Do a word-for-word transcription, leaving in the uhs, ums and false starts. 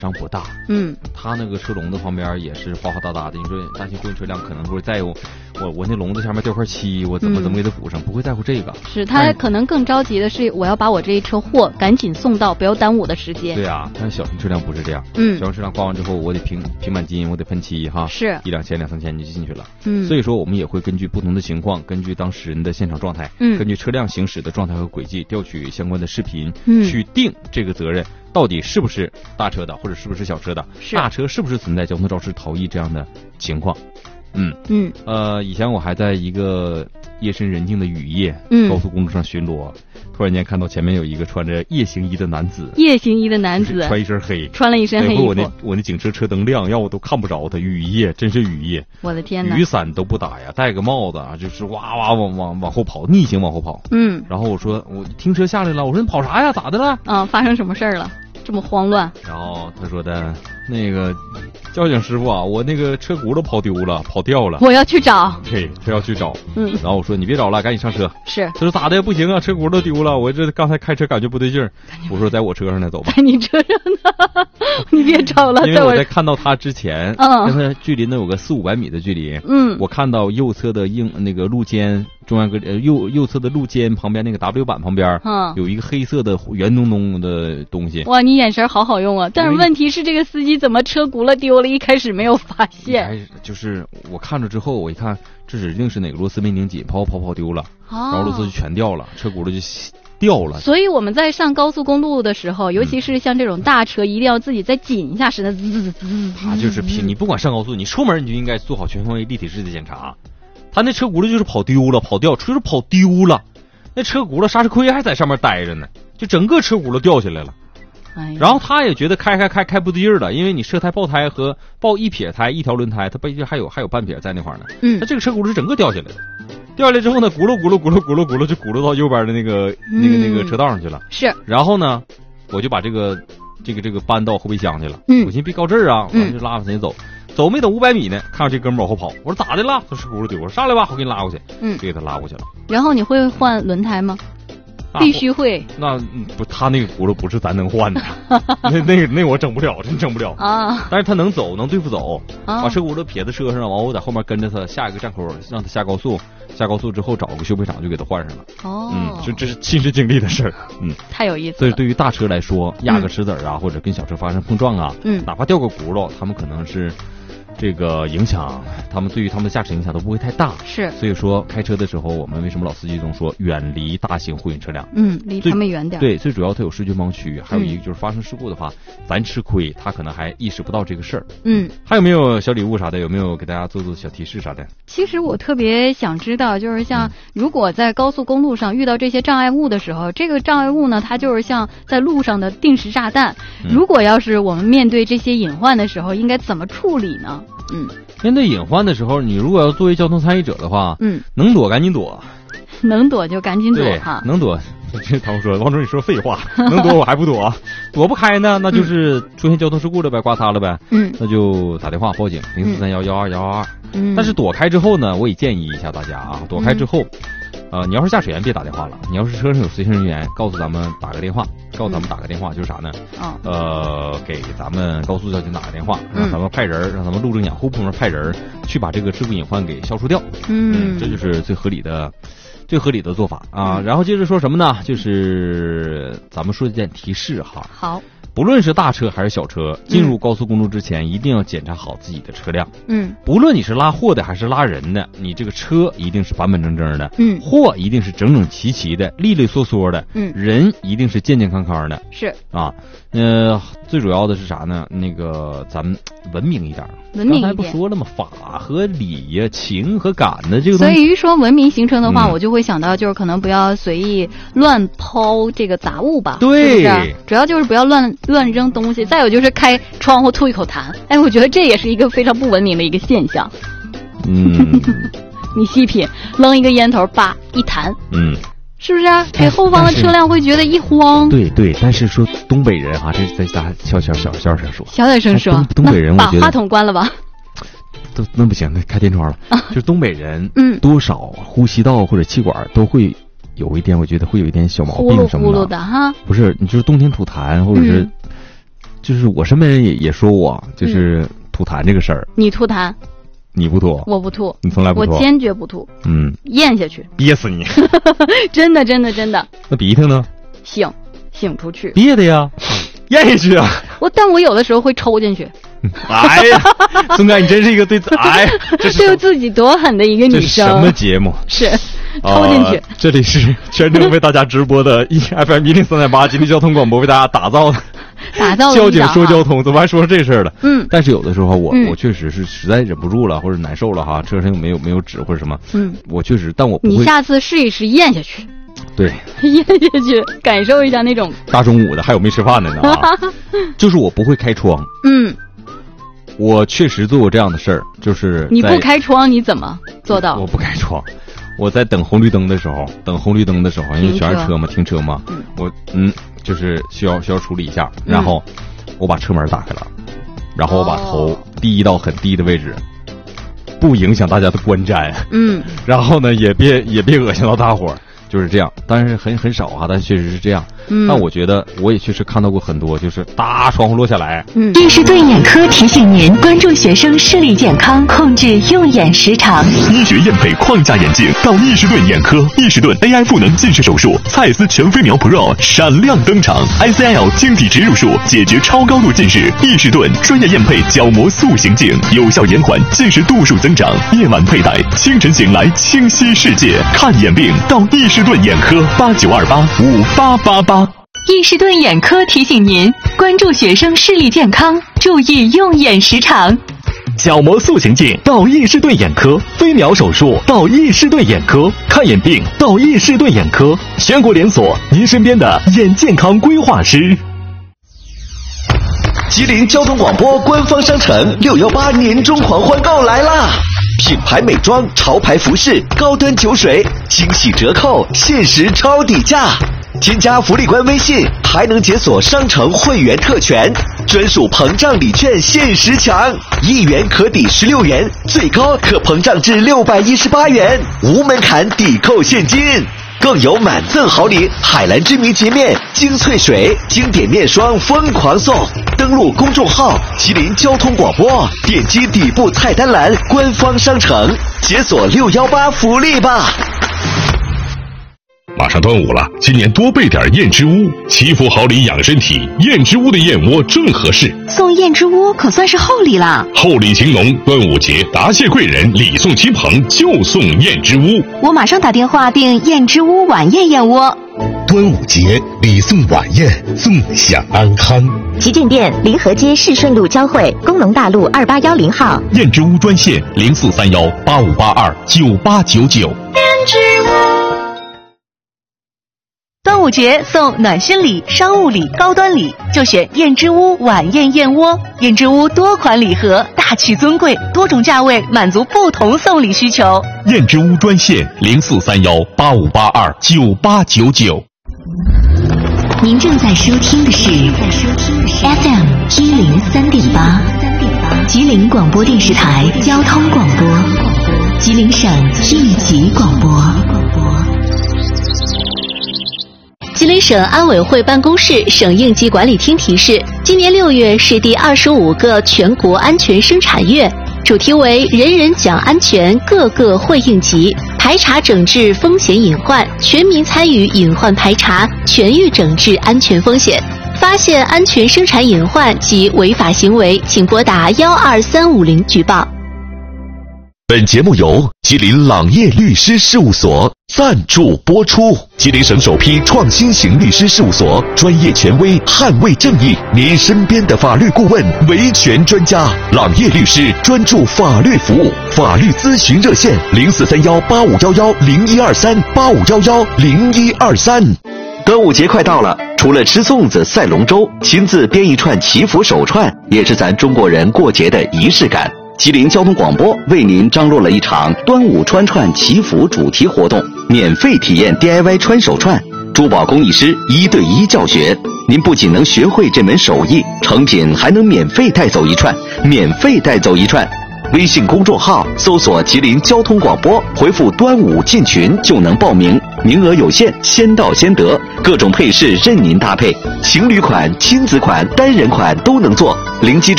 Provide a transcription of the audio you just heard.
张博大， 嗯， 他那个车笼子旁边也是哗哗哒哒的。你说大型货运车辆可能会在乎我我那笼子下面掉块漆，我怎么怎么给它补上，嗯、不会在乎这个。 是他可能更着急的是，我要把我这一车货赶紧送到，不要耽误我的时间。 对啊，但是小型车辆不是这样， 嗯， 小型车辆刮完之后，我得平平满金，我得喷漆哈， 是一两千两三千就进去了。 嗯， 所以说我们也会根据不同的情况，根据当事人的现场状态， 嗯， 根据车辆行驶的状态和轨迹，调取相关的视频， 嗯， 去定这个责任。到底是不是大车的，或者是不是小车的？大车是不是存在交通肇事逃逸这样的情况？嗯嗯， 呃，以前我还在一个夜深人静的雨夜， 嗯， 高速公路上巡逻，突然间看到前面有一个穿着夜行衣的男子， 夜行衣的男子穿一身黑， 穿了一身黑衣服。 我那我那警车车灯亮，要我都看不着他。雨夜，真是雨夜， 我的天哪！ 雨伞都不打呀，戴个帽子啊，就是哇哇往往往后跑，逆行往后跑。 嗯， 然后我说我停车下来了，我说你跑啥呀？咋的了？ 啊，发生什么事儿了？这么慌乱？ 然后他说的，那个交警师傅啊，我那个车轱辘跑丢了，跑掉了， 我要去找。 对，他要去找。 嗯， 然后我说你别找了，赶紧上车。 是。 他说咋的？不行啊，车轱辘丢了，我这刚才开车感觉不对劲儿。我说在我车上呢，走吧。 在你车上呢，你别找了。 因为我在看到他之前， 嗯， 跟他距离能有个四五百米的距离。 嗯， 我看到右侧的硬那个路肩。中央隔呃右右侧的路肩旁边那个 W 板旁边， 嗯， 有一个黑色的圆咚咚的东西。 哇，你眼神好好用啊！但是问题是，这个司机怎么车轱辘丢了？一开始没有发现。 就是我看着之后，我一看，这指定是哪个螺丝没拧紧，跑跑跑丢了， 哦、 然后螺丝就全掉了，车轱辘就掉了。 所以我们在上高速公路的时候，尤其是像这种大车，嗯、一定要自己再紧一下，使得滋滋滋。 他就是拼，你不管上高速，你出门你就应该做好全方位立体式的检查。他那车轱辘就是跑丢了，跑掉，就是跑丢了。那车轱辘刹车盔还在上面待着呢，就整个车轱辘掉下来了。 哎、 然后他也觉得开开开开不对劲了，因为你车胎爆胎和爆一撇胎一条轮胎，它背还有还有半撇在那块呢。 嗯， 他这个车轱辘是整个掉下来的，掉下来之后呢，轱辘轱辘轱辘轱辘轱辘就轱辘到右边的那个、嗯、那个那个车道上去了。 是。然后呢，我就把这个这个这个搬到后备箱去了。 嗯， 我寻思别告这儿啊，我就拉着他走。走没等五百米呢，看到这哥们往后跑，我说咋的了？他车轱辘丢了，上来吧，我给你拉过去。 嗯， 就给他拉过去了。 然后你会换轮胎吗？啊、必须会。 那不，他那个轱辘不是咱能换的，那那个那我整不了，真整不了啊。 但是他能走，能对付走， 啊、 把车轱辘撇在车上，然后我在后面跟着他，下一个站口让他下高速，下高速之后找个修配厂就给他换上了。 哦， 嗯，就这是亲身经历的事儿。嗯， 太有意思了。 所以对于大车来说，压个石子啊、嗯，或者跟小车发生碰撞啊， 嗯， 哪怕掉个轱辘，他们可能是。这个影响，他们对于他们的驾驶影响都不会太大。 是， 所以说开车的时候，我们为什么老司机总说远离大型货运车辆？ 嗯，离他们远点。 对，最主要它有视觉盲区，还有一个就是发生事故的话，嗯、咱吃亏，他可能还意识不到这个事儿。 嗯， 还有没有小礼物啥的？有没有给大家做做小提示啥的？ 其实我特别想知道，就是像、嗯、如果在高速公路上遇到这些障碍物的时候，这个障碍物呢，它就是像在路上的定时炸弹。嗯、如果要是我们面对这些隐患的时候，应该怎么处理呢？嗯。 面对隐患的时候，你如果要作为交通参与者的话， 嗯， 能躲赶紧躲， 能躲就赶紧躲哈， 能躲。这他们说王主任你说废话，能躲我还不躲，躲不开呢，那就是出现交通事故了呗，刮擦了呗， 嗯， 那就打电话报警零四三幺幺二幺二。 嗯， 但是躲开之后呢，我也建议一下大家啊，躲开之后，嗯、呃，你要是驾驶员别打电话了，你要是车上有随行人员，告诉咱们打个电话。告诉咱们打个电话，就是啥呢？ 哦， 呃，给咱们高速交警打个电话，让咱们派人，让咱们路政养护部门派人去把这个事故隐患给消除掉。 嗯， 嗯这就是最合理的、最合理的做法啊。嗯、然后接着说什么呢？就是咱们说一件提示哈。 好。 不论是大车还是小车，进入高速公路之前，一定要检查好自己的车辆。 嗯， 不论你是拉货的还是拉人的，你这个车一定是板板正正的， 嗯， 货一定是整整齐齐的、利利索索的， 嗯， 人一定是健健康康的。 是啊，呃，最主要的是啥呢？那个咱们文明一点， 文明一点。 刚才不说了吗？法和理呀、情和感的这个东西。 所以一说文明行车的话、嗯，我就会想到就是可能不要随意乱抛这个杂物吧。 对， 是不是？主要就是不要乱乱扔东西。再有就是开窗户吐一口痰，哎，我觉得这也是一个非常不文明的一个现象。 嗯， 你细品，扔一个烟头，叭一弹， 嗯。 是不是啊？给后方的车辆会觉得一慌。 对对，但是说东北人啊，这在大小小小小声说， 小点声说。 东北人，我觉得把话筒关了吧。 都那不行，那开天窗了。啊、就是东北人， 嗯， 多少呼吸道或者气管都会有一点，我觉得会有一点小毛病什么的。 呼噜呼噜的哈。 不是，你就是冬天吐痰，或者是。嗯就是我身边人也也说我就是吐痰这个事儿、嗯。 你吐痰？ 你不吐？ 我不吐。 你从来不吐？ 我坚决不吐。 嗯， 咽下去， 憋死你！ 真的，真的，真的。 那鼻涕呢？ 擤，擤出去。 憋的呀，咽下去啊。 我，但我有的时候会抽进去。 哎呀，宋哥，你真是一个对，哎，这是对自己多狠的一个女生。 这是什么节目？ 是抽进去、呃。 这里是全程为大家直播的 F M 一零三点八吉林交通广播为大家打造的。 打造交警说交通，怎么还说这事儿了？ 嗯， 但是有的时候我、 嗯、 我确实是实在忍不住了，或者难受了哈，车上没有没有纸或者什么， 嗯， 我确实，但我不会。 你下次试一试咽下去。 对， 咽下去，感受一下那种。 大中午的还有没吃饭的呢啊！就是我不会开窗。 嗯， 我确实做过这样的事儿，就是你不开窗你怎么做到？ 我不开窗。我在等红绿灯的时候，等红绿灯的时候，因为全是车嘛，停车嘛， 嗯、 我嗯，就是需要需要处理一下，然后我把车门打开了，然后我把头低到很低的位置，不影响大家的观瞻， 嗯， 然后呢，也别也别恶心到大伙儿，就是这样，但是很很少哈，但确实是这样。 嗯， 但我觉得我也确实看到过很多，就是大窗户落下来。 嗯， 伊士顿眼科提醒您关注学生视力健康，控制用眼时长。 医学验配框架眼镜到伊士顿眼科，伊士顿 A I 赋能近视手术，蔡司全飞秒 Pro 闪亮登场 ，I C L 晶体植入术解决超高度近视，伊士顿专业验配角膜塑形镜，有效延缓近视度数增长。夜晚佩戴，清晨醒来清晰世界。看眼病到伊士顿眼科，八九二八五八八八。 伊士顿眼科提醒您关注学生视力健康，注意用眼时长。 角膜塑形镜到伊士顿眼科，飞秒手术到伊士顿眼科，看眼病到伊士顿眼科，全国连锁，您身边的眼健康规划师。 吉林交通广播官方商城六幺八年终狂欢购来啦！品牌美妆、潮牌服饰、高端酒水，惊喜折扣，限时超底价。添加福利官微信，还能解锁商城会员特权，专属膨胀礼券限时抢，一元可抵十六元，最高可膨胀至六百一十八元，无门槛抵扣现金。更有满赠好礼，海蓝之谜洁面、精粹水、经典面霜疯狂送。登录公众号吉林交通广播，点击底部菜单栏官方商城，解锁六幺八福利吧。 马上端午了，今年多备点燕之屋，祈福好礼养身体，燕之屋的燕窝正合适。 送燕之屋可算是厚礼了， 厚礼情浓，端午节答谢贵人，礼送亲朋，就送燕之屋。 我马上打电话订燕之屋晚宴燕窝。 端午节礼送晚宴，纵享安康。 旗舰店临河街市顺路交汇，工农大路二八幺零号。 燕之屋专线零四三幺八五八二九八九九。 燕之屋。端午节送暖心礼、商务礼、高端礼，就选燕之屋晚宴燕窝。燕之屋多款礼盒，大气尊贵，多种价位，满足不同送礼需求。 燕之屋专线零四三幺八五八二九八九九。 您正在收听的是 F M 一零三点八，吉林广播电视台交通广播，吉林省一级广播。吉林省安委会办公室、省应急管理厅提示：今年六月是第二十五个全国安全生产月，主题为“人人讲安全，个个会应急”，排查整治风险隐患，全民参与隐患排查，全域整治安全风险。发现安全生产隐患及违法行为，请拨打幺二三五零举报。 本节目由吉林朗业律师事务所赞助播出。吉林省首批创新型律师事务所，专业权威，捍卫正义，您身边的法律顾问、维权专家。朗业律师专注法律服务，法律咨询热线零四三幺八五幺幺零一二三八五幺幺零一二三。端午节快到了，除了吃粽子、赛龙舟，亲自编一串祈福手串，也是咱中国人过节的仪式感。吉林交通广播为您张罗了一场端午穿串祈福主题活动，免费体验 D I Y 穿手串，珠宝工艺师一对一教学。您不仅能学会这门手艺，成品还能免费带走一串，免费带走一串。 微信公众号搜索吉林交通广播，回复端午进群就能报名，名额有限，先到先得，各种配饰任您搭配，情侣款、亲子款、单人款都能做，零基础